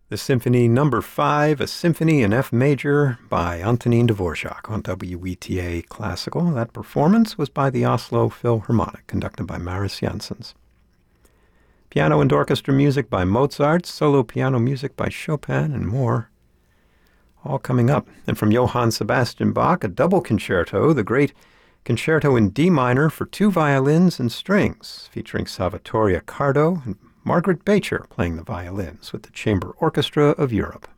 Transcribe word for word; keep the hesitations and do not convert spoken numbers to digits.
The Symphony Number Five, a symphony in F major by Antonin Dvorak on W E T A Classical. That performance was by the Oslo Philharmonic, conducted by Maris Janssens. Piano and orchestra music by Mozart, solo piano music by Chopin, and more. All coming up. And from Johann Sebastian Bach, a double concerto, the great Concerto in D minor for two violins and strings, featuring Salvatore Accardo and Margaret Beecher playing the violins with the Chamber Orchestra of Europe.